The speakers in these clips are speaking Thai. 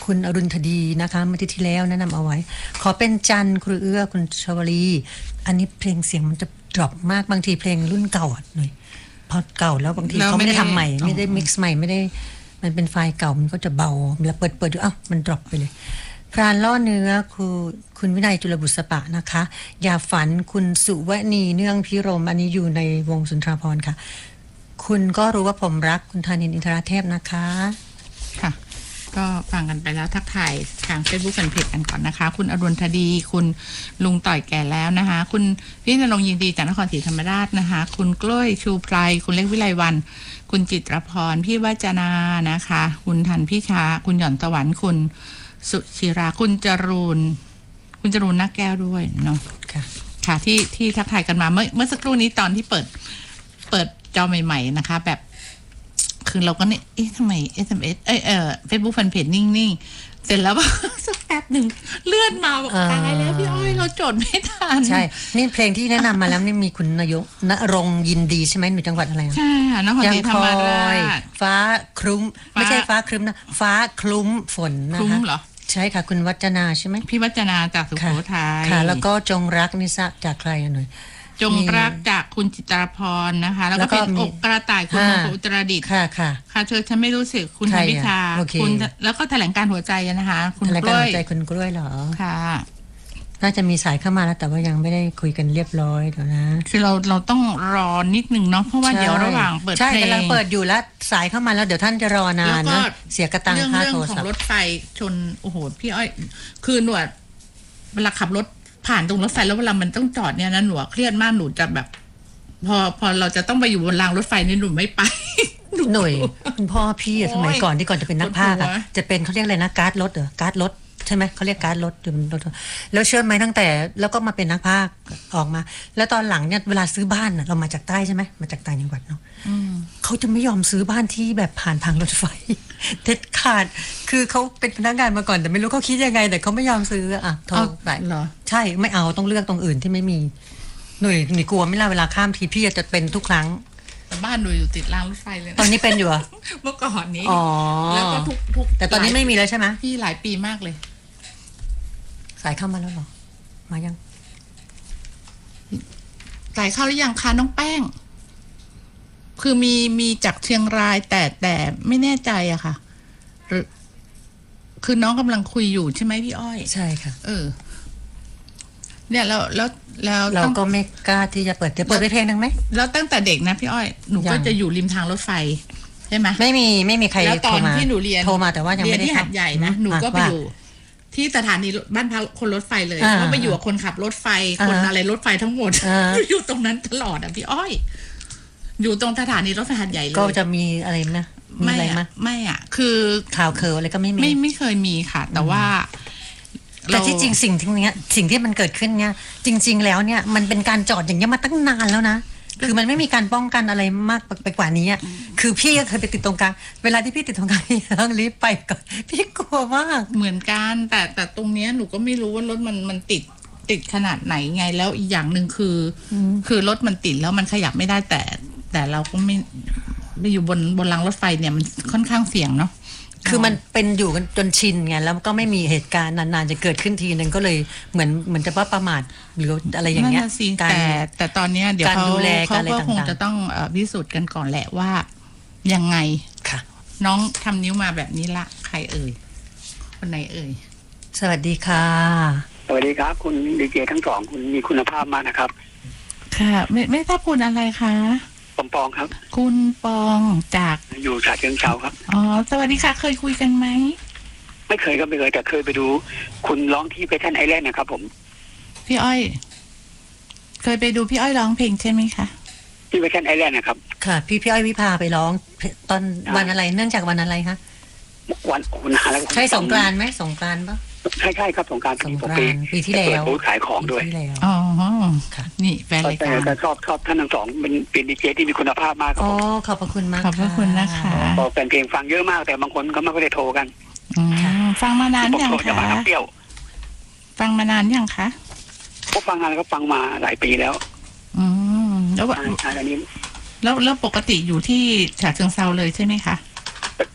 คุณอรุณธดีนะคะเมื่อที่แล้วแนะนำเอาไว้ขอเป็นจันครูเอื้อคุณชวลีอันนี้เพลงเสียงมันจะดรอปมากบางทีเพลงรุ่นเก่าหน่อยพอเก่าแล้วบางทีเขาไม่ได้ทำใหม่ไม่ได้มิกซ์ใหม่ไม่ได้มันเป็นไฟล์เก่ามันก็จะเบาเวลาเปิดอยู่มันดรอปไปเลยพรานล่อเนื้อคุณวินัยจุลบุษปะนะคะอย่าฝันคุณสุวณีเนื่องพิรมอันนี้อยู่ในวงสุนทรภรณ์ค่ะคุณก็รู้ว่าผมรักคุณธานินทร์อินทรเทพนะคะค่ะก็ฟังกันไปแล้วทักทายทาง Facebook แฟนเพจกันก่อนนะคะคุณอรุณธดีคุณลุงต่อยแก่แล้วนะคะคุณพี่ณรงค์ยินดีจากนครศรีธรรมราชนะคะคุณกล้วยชูไพรคุณเล็กวิไลวรรณคุณจิตรพรพี่วัจนานะคะคุณทันพี่ชาคุณหย่อนสวรรค์คุณสุชิราคุณจรูนนักแก้วด้วยเนาะค่ะที่ทักทายกันมาเมื่อสักครู่นี้ตอนที่เปิดจอใหม่ๆนะคะแบบคือเราก็เนี่ยทำไม SMS Facebook แฟนเพจนิ่งๆเสร็จแล้วสักแป๊บหนึ่งเลื่อนมาบอกตายแล้วพี่อ้อยเราจดไม่ทันใช่นี่เพลงที่แนะนำมาแล้วนี่มีคุณนายกณรงค์ยินดีใช่ไหมหนูจังหวัดอะไรใช่ค่ะนครศรีธรรมราชฟ้าคลุ้มไม่ใช่ฟ้าครึ้มนะฟ้าคลุ้มฝนนะคะคลุ้มเหรอใช่ค่ะคุณวัจนาใช่ไหมพี่วัจนาจากสุโขทัยค่ะแล้วก็จงรักนิสะจากใครหน่อยจงรักจากคุณจิตรพรนะคะแล้วก็เป็นอกกระต่ายคุณอุตรดิตถ์ค่ะเธอฉันไม่รู้สึกคุณธนิชาคุณแล้วก็แถลงการหัวใจนะคะคุณกล้วยหัวใจคุณกล้วยเหรอค่ะน่าจะมีสายเข้ามาแล้วแต่ว่ายังไม่ได้คุยกันเรียบร้อยเดี๋ยวนะคือเราต้องรอนิดนึงเนาะเพราะว่าเดี๋ยวระหว่างเปิดเพลงใช่กำลังเปิดอยู่แล้วสายเข้ามาแล้วเดี๋ยวท่านจะรอนานนะเสียกระตังค่าโทรศัพท์เรื่องของรถไฟชนโอ้โหพี่อ้อยคือหนวดเวลาขับรถผ่านตรงรถไฟแล้วเวลามันต้องจอดเนี่ยนะหนูเครียดมากหนูจะแบบพอเราจะต้องไปอยู่บนรางรถไฟนี่หนูไม่ไปหน่วยคุณพ่อพี่สมัยก่อนที่ก่อนจะเป็นนักพากย์จะเป็นเขาเรียกอะไรนะการ์ดรถเหรอการ์ดรถใช่ไหมเขาเรียกการ์ดรถแล้วเชื่อไหมตั้งแต่แล้วก็มาเป็นนักพากย์ออกมาแล้วตอนหลังเนี่ยเวลาซื้อบ้านเรามาจากใต้ใช่ไหมมาจากต่างจังหวัดเนาะเขาจะไม่ยอมซื้อบ้านที่แบบผ่านทางรถไฟเด็ดขาดคือเขาเป็นพนักงานมาก่อนแต่ไม่รู้เขาคิดยังไงแต่เขาไม่ยอมซื้อโทรไปใช่ไม่เอาต้องเลือกตรงอื่นที่ไม่มีหน่วยกลัวไม่ล่ะเวลาข้ามทีพี่จะเป็นทุกครั้งบ้านหนูอยู่ติดรางรถไฟเลยตอนนี้เป็นอยู่เมื่อก่อนนี้แล้วก็ทุกแต่ตอนนี้ไม่มีแล้วใช่ไหมพี่หลายปีมากเลยสายเข้ามาแล้วหรอมายังสายเข้าหรือยังคะน้องแป้งคือมีจากเชียงรายแต่ไม่แน่ใจอะค่ะหรือคือน้องกำลังคุยอยู่ใช่ไหมพี่อ้อยใช่ค่ะเนี่ยแล้วเราก็ไม่กล้าที่จะเปิดเพลงนึงไหมแล้วตั้งแต่เด็กนะพี่อ้อยหนูก็จะอยู่ริมทางรถไฟใช่ไหมไม่มีใครแล้วตอนที่หนูเรียนโทรมาแต่ว่ายังไม่ได้ที่หาดใหญ่นะหนูก็ไปอยู่ที่สถานีบ้านพักคนรถไฟเลยก็ไปอยู่กับคนขับรถไฟคนอะไรรถไฟทั้งหมดอยู่ตรงนั้นตลอดพี่อ้อยอยู่ตรงสถานีรถไฟหาดใหญ่เลยก็จะมีอะไรนะไม่คือข่าวเคออะไรก็ไม่เคยมีค่ะแต่ว่าแต่ที่จริงสิ่งที่มันเกิดขึ้นเนี่ยจริงๆแล้วเนี่ยมันเป็นการจอดอย่างเงี้ยมาตั้งนานแล้วนะคือมันไม่มีการป้องกันอะไรมากไปกว่านี้คือพี่ก็เคยไปติดตรงกลางเวลาที่พี่ติดตรงกลางพี่ต้องรีบไปก่อนพี่กลัวมากเหมือนกันแต่ตรงเนี้ยหนูก็ไม่รู้ว่ารถมันติดขนาดไหนไงแล้วอีกอย่างหนึ่งคือรถมันติดแล้วมันขยับไม่ได้แต่เราก็ไม่อยู่บนรางรถไฟเนี่ยมันค่อนข้างเสี่ยงเนาะคือมันเป็นอยู่กันจนชินไงแล้วก็ไม่มีเหตุการณ์นานๆจะเกิดขึ้นทีนึงก็เลยเหมือนจะว่าประมาทหรืออะไรอย่างเงี้ยแต่ตอนนี้เดี๋ยวเขาก็คงจะต้องพิสูจน์กันก่อนแหละว่ายังไงค่ะน้องทำนิ้วมาแบบนี้ละใครเอ่ยคนไหนเอ่ยสวัสดีค่ะสวัสดีครับคุณดีเจทั้งสองคุณมีคุณภาพมากนะครับค่ะไม่ทราบคุณอะไรคะปองครับคุณปองจากอยู่ฉะเชิงเทราครับอ๋อสวัสดีค่ะเคยคุยกันไหมไม่เคยครับไม่เคยแต่เคยไปดูคุณร้องที่เพชรไอแลนด์นะครับผมพี่อ้อยเคยไปดูพี่อ้อยร้องเพลงใช่ไหมคะที่เพชรไอแลนด์นะครับค่ะพี่อ้อยวิภาไปร้องตอนวันอะไรเนื่องจากวันอะไรคะวันนานแล้วใช่สงกรานต์ไหมสงกรานต์ปะใช่ครับสงกรานต์ปีที่แล้วขายของด้วยอ๋อค่ะนี่แฟนรายการแต่ชอบท่านทั้งสองเป็นดีเจที่มีคุณภาพมากครับอ๋อขอบพระคุณมากขอบพระคุณนะคะบอกแฟนเพลงฟังเยอะมากแต่บางคนก็ไม่ค่อยได้โทรกันฟังมานานยังคะฟังมานานยังคะก็ฟังงานก็ฟังมาหลายปีแล้วแล้วอันนี้แล้วปกติอยู่ที่ฉะเชิงเทราเลยใช่ไหมคะ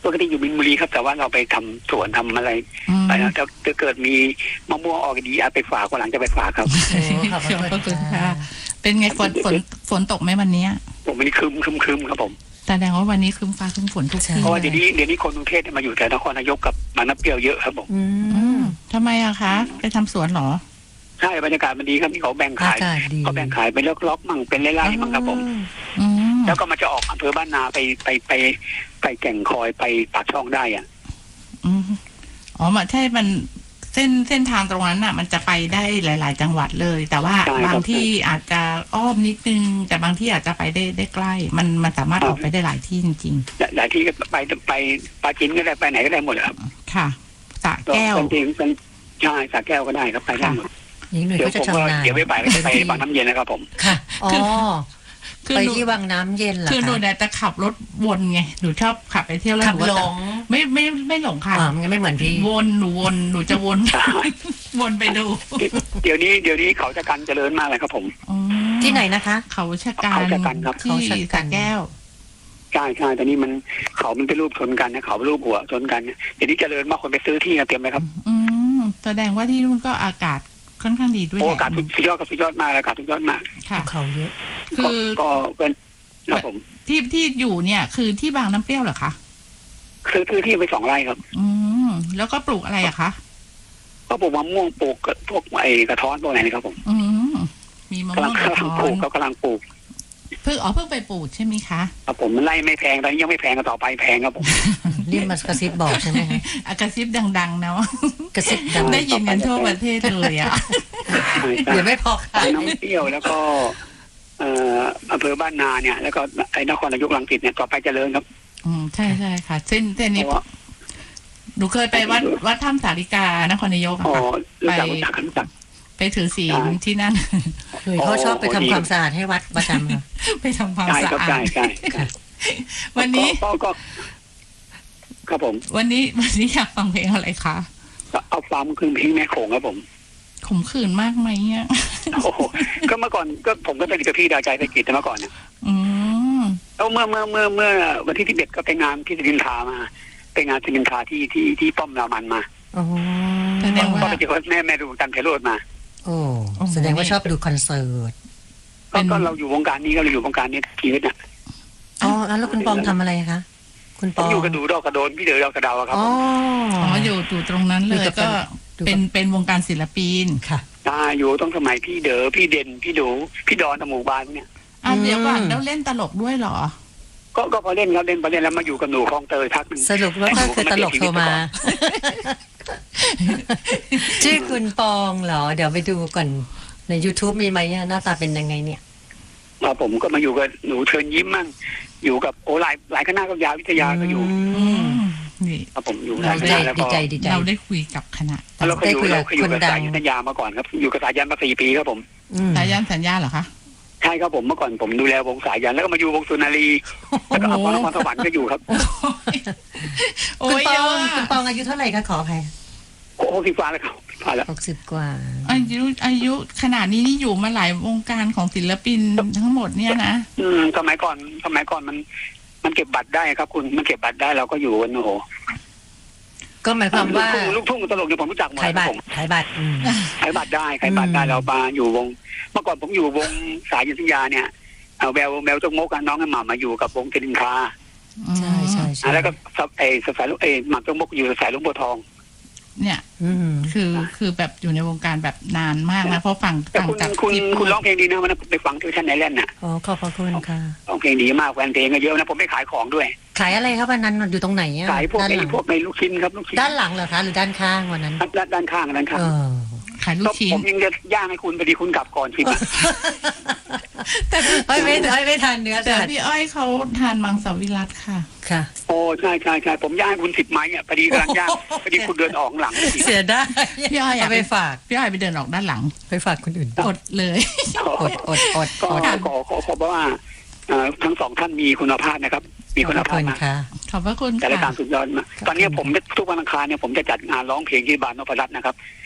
ปกติอยู่มินบุรีครับแต่ว่าเราไปทำสวนทำอะไรไปแล้วถ้าเกิดมีมะม่วงออกดีไปฝากวันหลังจะไปฝากครับโอ้ขอบขอบคุคุณ ณค่ะค่ะ เป็นไงฝนตกไหมวันนี้ผมวันนี้คืมครับผมแสดงว่าวันนี้ครึ้มฟ้าครึ้มฝนทุกที่เพราะว่าเดี๋ยวนี้คนกรุงเทพมาอยู่แต่นครนายกกับบางน้ำเปรี้ยวเยอะครับผมทำไมอะคะไปทำสวนเหรอใช่บรรยากาศมันดีครับที่เขาแบ่งขายอากาศดีเขาแบ่งขายเป็นล็อกๆมั่งเป็นไร่ๆมั่งครับผมอืมแล้วก็มันจะออกอำเภอบ้านนาไปแก่งคอยไปปากช่องได้อ่ะอืมอ๋อมันใช่มันเส้นทางตรงนั้นน่ะ มันจะไปได้หลาย ๆ จังหวัดเลย แต่ว่าบางที่อาจจะอ้อมนิดนึงแต่บางที่อาจจะไปได้ใกล้มันสามารถออกไปได้หลายที่จริงหลายที่ก็ไปปาจินก็ได้ไปไหนก็ได้หมดครับๆค่ะสระแก้วจริงๆใช่สระแก้วก็ได้ครับไปได้หมดหญิงหนุ่ยเดี๋ยวก็จะผมก็ชำนาญเดี๋ยวไปบางน้ำเย็นนะครับผมค่ะอ๋อคือไปหนูที่วังน้ำเย็นเหรอคือหนูคะเนี่ยจะขับรถวนไงหนูชอบขับไปเที่ยวแล้วขับนูก็หลจะงไม่หลงค่ะมันไม่เหมือนพี่หนูจะวน วนไปดูเดี๋ยวนี้เขาจะกันเจริญมากเลยครับผมอ๋อที่ไหนนะคะเขาชะกัเขาชะกันครับที่เขาชะกันสระแก้วใช่ตอนนี้มันเขามันเป็นรูปชนกันนะเขาเป็นรูปหัวชนกันเนี่ยเดี๋ยวนี้เจริญมากคนไปซื้อที่กันเต็มเลยครับอืมแสดงว่าที่นู่นก็อากาศค่อนข้างดีด้วยโอ้แหละอากาศสุดยอดมากอากาศสุดยอดมากค่ะเขาเยอะคือก็เป็นครับผมที่อยู่เนี่ยคือที่บางน้ำเปรี้ยวเหรอคะซื้อที่ไป2 ไร่ครับอืมแล้วก็ปลูกอะไรอะคะก็ปลูกมะม่วงปลูกพวกไอ้กระท้อนพวกไหนนะครับผมอืมมีมะม่วงกระท้อปลูนกกำลังปลูกเพิ่งไปปลูกใช่ไหมคะครับผมมันไล่ไม่แพงตอนนี้ยังไม่แพงก็ต่อไปแพงครับผมรีบมากระซิบบอกใช่ไหมคะอากระซิบดังๆเนาะกระซิบดังได้ยินกันทั่วประเทศเลยอะเดี๋ยวไม่พอขายน้ำเปรี้ยวแล้วก็อำเภอบ้านนาเนี่ยแล้วก็ไอ้นครนายกรังสิตเนี่ยต่อไปเจริญครับใช่ค่ะเส้นนี้หนูเคยไปวัดถ้ำสาริกานครนายกอะอ๋อค่ะรู้จักไปถือศีลที่นั่นคือเขาชอบไปทำความสะอาดให้วัดประจำค่ะไปทำความใช่สะครับอาใช่ดใช่วันนี้ก็ครับผมวันนี้อยากฟังเพลงอะไรคะเอาฟาร์มคือเพลงแม่โขงครับผมขมขื่นมากไหมอ่ะโอ้โหก็เมื่อก่อนก็ผมก็เป็นกับพี่ดาวใจไปกิจแต่เมื่อก่อนเนี่ยอืมแล้วเมื่อวันที่11ก็ไปงานที่สิรินทรามาไปงานสิรินทราที่ป้อมรามันมาอ๋อแสดงก็ว่าไปเจอแม่ดูกันไพโรจน์มาโอ้แสดงว่าชอบดูคอนเสิร์ตก็เราอยู่วงการนี้ก็เราอยู่วงการนี้ชีวิตน่ะอ๋อแล้วคุณปองทำอะไรคะคุณปผมองอยู่กระดูดอกกระโดนพี่เดือดอกกระเดาครับอ๋ออยู่ตรงนั้นเลยก็เป็นวงการศิลปินค่ะอยู่ต้องสมัยพี่เด๋อพี่เด่นพี่ดูพี่ดอนตะหมู่บ้านเนี่ยเดี๋ยวก่อนแล้วเล่นตลกด้วยเหรอก็พอเล่นครับเล่นพอเล่นแล้วมาอยู่กับหนูคลองเตยพักนึงสรุปว่าก็คือตลกโทรมา ชื่อคุณปองเหรอ เดี๋ยวไปดูก่อนใน YouTube มีไหมอะหน้าตาเป็นยังไงเนี่ยผมก็มาอยู่กับหนูเชิญยิ้มมั่งอยู่กับหลายคณะก็ยาวิทยาก็อยู่นี่ครับผมอยู่หเราลายคได้ณะแล้วดีก็ใจดีใจเราได้คุยกับคณะเราก็อยู่ได้เราคุก็อยู่ยกับกับคนดัสาง ยสัญญามาก่อนครับอยู่กับสายยันมา4 ปีครับผมสายันสัญญาเหรอคะใช่ครับผมเมื่อก่อนผมดูแลวงสายยันแล้วก็มาอยู่วงสุนารีแล้วก็นครสวรรค์ก็อยู่ครับโอ้คุณยปเยองอะคุณปองอายุเท่าไหร่คะขออภัย 60 กว่าแล้วครับผ่านแล้ว 60 กว่าอายุขนาดนี้นี่อยู่มาหลายวงการของศิลปินทั้งหมดเนี่ยนะสมัยก่อนมันเก็บบัตรได้ครับคุณมันเก็บบัตรได้เราก็อยู่กันโอ้โหก็หมายความว่าลูกทุ่งตลกเนี่ยผมรู้จักหมดขายบัตผรมขายบัตรขายบัตรได้เรามาอยู่วงเมื่อก่อนผมอยู่วงสายยันสัญญาเนี่ยเอาแววจงมกกับน้องไอ้หม่ำมาอยู่กับวงเจริญคาใช่ใช่ใช่แล้วก็สายลูกหม่ำจงมกอยู่สายลุงบัวทองเนี่ยอืมคือแบบอยู่ในวงการแบบนานมากนะเพราะฟังแต่จากคุณร้องเพลงดีนะวันนั้นไปฟังที่ท่านไนแลนด์น่ะอ๋อขอบพระคุณค่ะร้องเพลงดีมากแฟนเพลงก็เยอะนะผมไม่ขายของด้วยขายอะไรครับวันนั้นอยู่ตรงไหนอะขายพวกด้านหไอ้ลังพวกในลูกชิ้นครับลูกชิ้นด้านหลังเหรอคะหรือด้านข้างวันนั้นด้านข้างเออขายลูกชิ้นผมยังจะย่างให้คุณพอดีคุณกลับก่อนชิมแต่ไม่ทานเนื้อแต่สัตว์พี่อ้อยเขาทานมังสวิรัตค่ะค่ะโอ้ใช่ผมย่างให้คุณ10 ไม้พอดีกำลังย่างพอดีคุณเดินออกหลังเสียได้พี่อ้อยเอาไปฝากพี่อ้อยไปเดินออกด้านหลังไปฝากคนอื่นอดเลยอดก็ขอบอกว่าทั้ง2 ท่านมีคุณภาพนะครับมีคุณภาพมากค่ะขอบพระคุณแต่รายการค่ะสุดยอดมากตอนนี้ผมทุกวันอังคารเนี่ยผมจะจัดงานร้องเพลงที่บ้านนพรัตน์นะครับ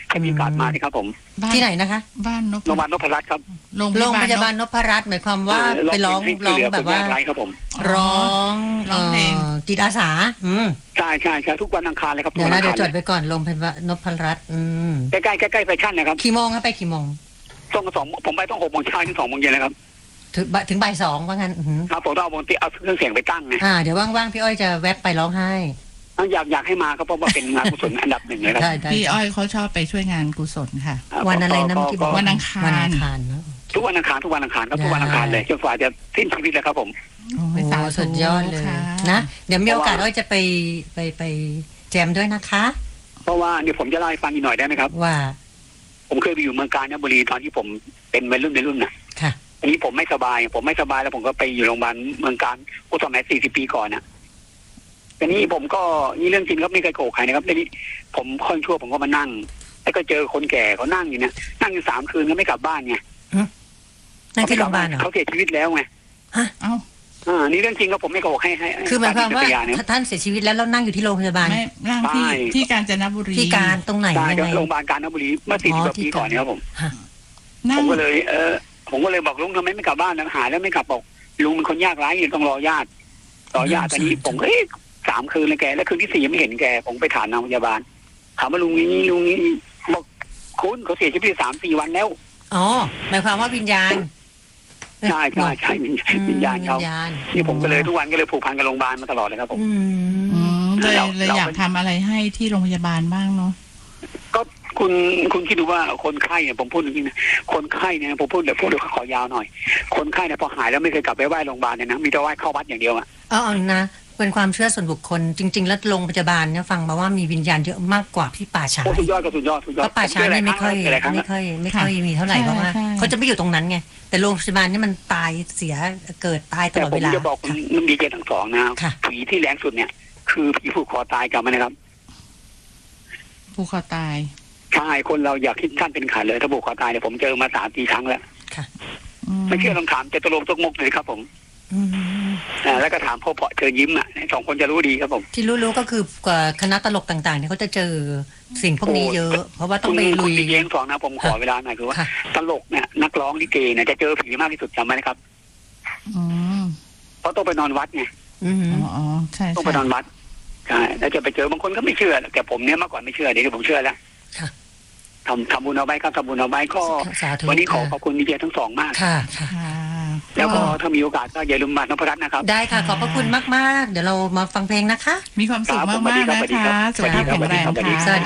ให้มีโอกาสมาที่ครับผมบ้านที่ไหนนะคะบ้านนพโรงพยาบาลนพรัตน์ครับโรงโรงพยาบาลนพนพรัตน์หมายความว่าไปร้องแบบว่าไรครับผมร้องร้องเพลงจิตอาสาใช่ทุกวันอังคารเลยครับเดี๋ยวนะทุเดี๋ยกวจวัดนไปก่อนโรงพยาบาลนพรัตน์ใกล้แฟชั่นนะครับกี่โมงครับไปกี่โมงช่วง2ผมไปต้อง6 โมงเช้าถึง2 โมงเย็นนะครับถึงบ่าย 2ว่างั้นครับผมต้องเอาเครื่องเสียงไปตั้งไงเดี๋ยวว่างๆพี่อ้อยจะแวะไปร้องไห้อยากให้มาครับเพราะว่าเป็นงานกุศลอันดับ1เลยครับได้พี่อ้อยเขาชอบไปช่วยงานกุศลค่ะวันอะไรนะเมื่อกี้บอกวันอังคารวันอังคารเนอะทุกวันอังคารครับทุกวันอังคารเลยจนกว่าจะสิ้นชีวิตแล้วครับผมโอ้โอ้ยสาธุสุดยอดเลยค่ะนะเดี๋ยวมีโอกาสอ้อยจะไปแจมด้วยนะคะเพราะว่าเดี๋ยวผมจะเล่าให้ฟังอีกหน่อยได้ไหมครับว่าผมเคยไปอยู่เมืองกาญจนบุรีตอนที่ผมเป็นวัยรุ่นน่ะค่ะอันนี้ผมไม่สบายแล้วผมก็ไปอยู่โรงพยาบาลเมืองการสมัย40 ปีก่อนนะทีนี้ผมก็นี่เรื่องจริงครับไม่เคยโกหกใครนะครับทีนี้ผมค่อนชั่วผมก็มานั่งแล้วก็เจอคนแก่เขานั่งอยู่เนี่ยนั่งอยู่3 คืนก็ไม่กลับบ้านไงนั่นที่โรงพยาบาลเหรอเขาเสียชีวิตแล้วไงเอ้านี่เรื่องจริงครับผมไม่โกหกให้คือหมายความว่าปฏิกิริยเนี่ยท่านเสียชีวิตแล้วนั่งอยู่ที่โรงพยาบาลไม่ร่างที่กาญจนบุรีที่การตรงไหนใช่ยังครับไงโรงพยาบาลกาญจนบุรีเมื่อ40 กว่าปีก่อนเนี่ยครับผมนั่ผงมก็เลยบอกลุงทำไมไม่กลับบ้านหายแล้วไม่กลับบอกลุงเป็นคนยากไร้ต้องรอญาติตอนนี้ผมก็3 คืนเลยแกแล้วคืนที่ 4ยังไม่เห็นแกผมไปถามนางพยาบาลถามว่าลุงนี้บอกคุณเขาเสียชีวิต3-4 วันแล้วอ๋อหมายความว่าวิญญาณใช่วิญญาณเขาวิญญาณที่ผมก็เลยทุกวันก็เลยผูกพันกับโรงพยาบาลมาตลอดเลยครับผมเลยอยากทำอะไรให้ที่โรงพยาบาลบ้างเนาะก็คุณคิดดูว่าคนไข้เนี่ยผมพูดจริงๆนะคนไข้เนี่ยผมพูดเดี๋ยวขอยาวหน่อย คนไข้เนี่ยพอหายแล้วไม่เคยกลับไปไหว้โรงพยาบาลเนี่ยนะมีแต่ไหว้เข้าวัดอย่างเดียวอ่ะนะเป็นความเชื่อส่วนบุคคลจริง ๆ แล้วโรงพยาบาลเนี่ยฟังมาว่ามีวิญญาณเยอะมากกว่าที่ป่าช้าสุดยอดเพราะป่าช้านี่ไม่ค่อยมีเท่าไหร่เพราะว่าเขาจะไม่อยู่ตรงนั้นไงแต่โรงพยาบาลนี่มันตายเสียเกิดตายตแต่ลอดผเวมลาจะบอกคุณดีเจทั้งสองนะผีที่แรงสุดเนี่ยคือผีผูกคอตายกันไหมนะครับผูกคอตายใช่คนเราอยากคิดสั้นเป็นขาดเลยถ้าผูกคอตายเนี่ยผมเจอมา3-4 ครั้งแล้วไม่เชื่อลองถามจตุรงค์ตกมกเลยครับผมแล้วก็ถามพ่อเพาะเจอยิ้มอ่ะ2 คนจะรู้ดีครับผมที่รู้ก็คือคณะตลกต่างๆเนี่ยเขาจะเจอสิ่งพวกนี้เยอะเพราะว่าต้องไปลุยดีเจทั้งสองนะผมขอเวลาหน่อยคือว่าตลกเนี่ยนักร้องลิเกเนี่ยจะเจอผีมากที่สุดจำไหมนะครับเพราะต้องไปนอนวัดไงใช่ต้องไปนอนวัดใช่แล้วจะไปเจอบางคนก็ไม่เชื่อแต่ผมเนี่ยเมื่อก่อนไม่เชื่อเดี๋ยวนี้ผมเชื่อแล้วทำบุญเอาไว้ครับทำบุญเอาไว้ก็วันนี้ขอบคุณดีเจทั้งสองมากค่ะแล้วก็ถ้ามีโอกาสก็อย่าลืมมานพรัตน์นะครับได้ค่ะขอบพระคุณมากๆเดี๋ยวเรามาฟังเพลงนะคะมีความสุขมากๆนะคะสุขภาพแข็งแรงค่ะ